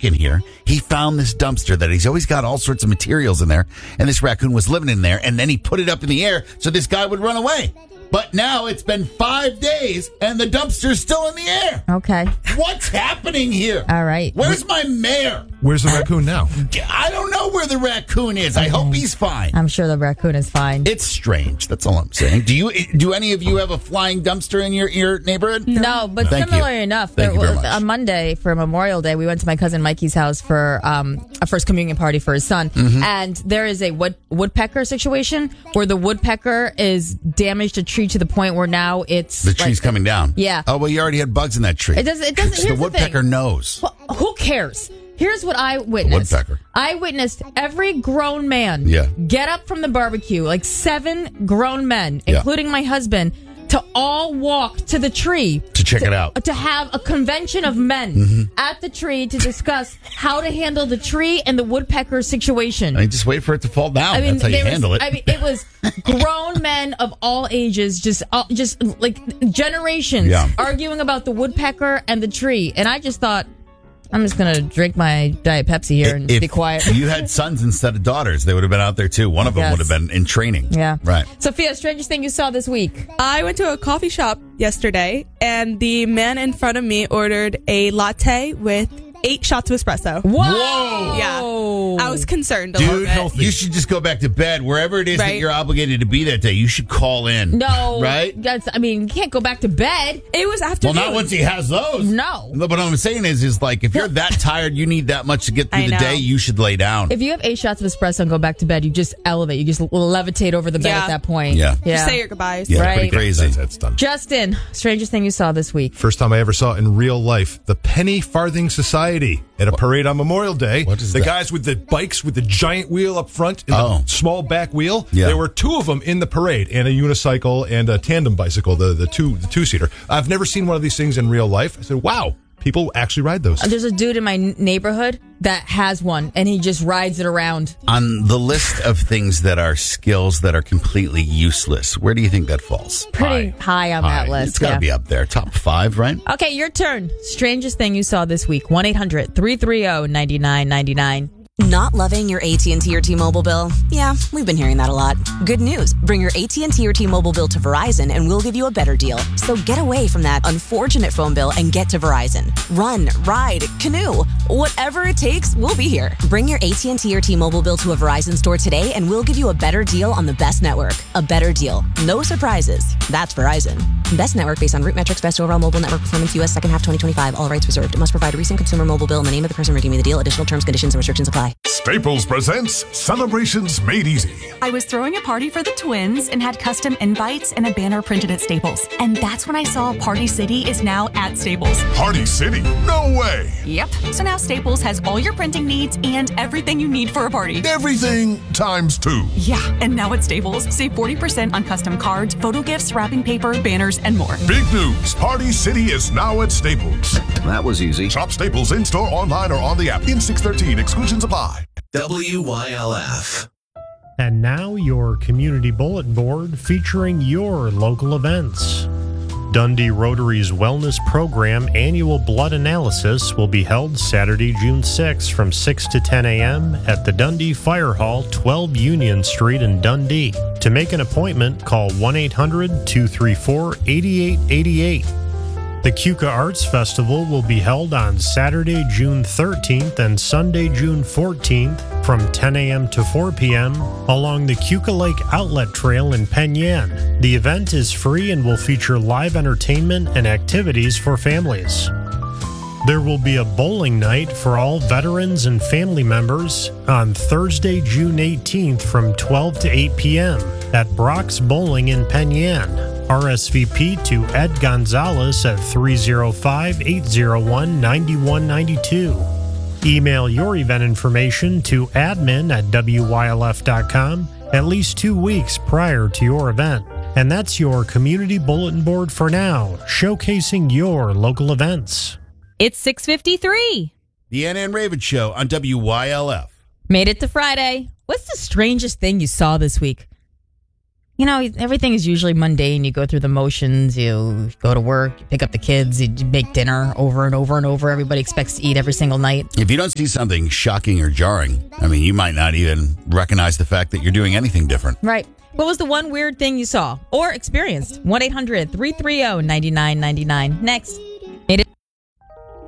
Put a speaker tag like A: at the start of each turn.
A: in here, he found this dumpster that he's always got all sorts of materials in there, and this raccoon was living in there, and then he put it up in the air so this guy would run away. But now it's been 5 days, and the dumpster's still in the air.
B: Okay.
A: What's happening here?
B: All right.
A: Where's my mayor?
C: Where's the raccoon now?
A: I don't know where the raccoon is. I hope he's fine.
B: I'm sure the raccoon is fine.
A: It's strange. That's all I'm saying. Do any of you have a flying dumpster in your neighborhood?
B: No, but similarly enough,
A: Thank you very much.
B: on Monday for Memorial Day, we went to my cousin Mikey's house for a first communion party for his son.
A: Mm-hmm.
B: And there is a woodpecker situation where the woodpecker is damaged a tree to the point where now it's...
A: The tree's coming down.
B: Yeah.
A: Oh, well, you already had bugs in that tree.
B: It doesn't.
A: The woodpecker knows.
B: Well, who cares? Here's what I witnessed.
A: The woodpecker.
B: I witnessed every grown man get up from the barbecue, like 7 grown men, including my husband, to all walk to the tree.
A: To check it out.
B: To have a convention of men at the tree to discuss how to handle the tree and the woodpecker situation.
A: I mean, just wait for it to fall down. That's how you handle it.
B: I mean, it was grown men of all ages, just like generations, arguing about the woodpecker and the tree. And I just thought, I'm just going to drink my Diet Pepsi here and be quiet.
A: If you had sons instead of daughters, they would have been out there too. One of them would have been in training.
B: Yeah.
A: Right.
B: Sophia, strangest thing you saw this week?
D: I went to a coffee shop yesterday, and the man in front of me ordered a latte with 8 shots of espresso.
B: Whoa!
D: Yeah. I was concerned a little bit.
A: Healthy. You should just go back to bed. Wherever it is that you're obligated to be that day, you should call in.
B: No.
A: Right?
B: You can't go back to bed.
D: It was afternoon.
A: Well, not once he has those.
B: No.
A: But what I'm saying is like, if you're that tired, you need that much to get through the day, you should lay down.
B: If you have 8 shots of espresso and go back to bed, you just elevate. You just levitate over the bed at that point.
A: Yeah.
D: Just say your goodbyes.
A: Yeah,
B: right.
A: pretty crazy.
C: That's done.
B: Justin, strangest thing you saw this week?
C: First time I ever saw in real life, the Penny Farthing Society at a parade on Memorial Day.
A: What is
C: the
A: that?
C: guys with the bikes with the giant wheel up front and the small back wheel.
A: Yeah.
C: There were 2 of them in the parade, and a unicycle and a tandem bicycle, the two-seater. I've never seen one of these things in real life. I said, wow, people actually ride those.
B: There's a dude in my neighborhood that has one, and he just rides it around.
A: On the list of things that are skills that are completely useless, where do you think that falls?
B: Pretty high on that list.
A: It's got to be up there. Top 5, right?
B: Okay, your turn. Strangest thing you saw this week. 1-800-330-9999.
E: Not loving your AT&T or T-Mobile bill? Yeah, we've been hearing that a lot. Good news. Bring your AT&T or T-Mobile bill to Verizon and we'll give you a better deal. So get away from that unfortunate phone bill and get to Verizon. Run, ride, canoe. Whatever it takes, we'll be here. Bring your AT&T or T-Mobile bill to a Verizon store today and we'll give you a better deal on the best network. A better deal. No surprises. That's Verizon. Best network based on root metrics, best overall mobile network performance, U.S. second half 2025. All rights reserved. It must provide a recent consumer mobile bill and the name of the person redeeming the deal. Additional terms, conditions, and restrictions apply.
F: Staples presents Celebrations Made Easy.
G: I was throwing a party for the twins and had custom invites and a banner printed at Staples. And that's when I saw Party City is now at Staples.
F: Party City? No way!
G: Yep. So now Staples has all your printing needs and everything you need for a party.
F: Everything times 2.
G: Yeah, and now at Staples, save 40% on custom cards, photo gifts, wrapping paper, banners, and more.
F: Big news! Party City is now at Staples.
H: That was easy.
F: Shop Staples in-store, online, or on the app. In 613, exclusions apply.
I: WYLF.
J: And now your community bulletin board featuring your local events. Dundee Rotary's Wellness Program annual blood analysis will be held Saturday, June 6 from 6 to 10 a.m. at the Dundee Fire Hall, 12 Union Street in Dundee. To make an appointment, call 1-800-234-8888. The Keuka Arts Festival will be held on Saturday, June 13th and Sunday, June 14th from 10 a.m. to 4 p.m. along the Keuka Lake Outlet Trail in Penn Yan. The event is free and will feature live entertainment and activities for families. There will be a bowling night for all veterans and family members on Thursday, June 18th from 12 to 8 p.m. at Brock's Bowling in Penn Yan. RSVP to Ed Gonzalez at 305-801-9192. Email your event information to admin@wylf.com at least 2 weeks prior to your event. And that's your community bulletin board for now, showcasing your local events.
B: It's 6:53.
A: The Ann and Raven Show on WYLF.
B: Made it to Friday. What's the strangest thing you saw this week? You know, everything is usually mundane. You go through the motions. You go to work. You pick up the kids. You make dinner over and over and over. Everybody expects to eat every single night.
A: If you don't see something shocking or jarring, I mean, you might not even recognize the fact that you're doing anything different.
B: Right. What was the one weird thing you saw or experienced? 1-800-330-9999. Next.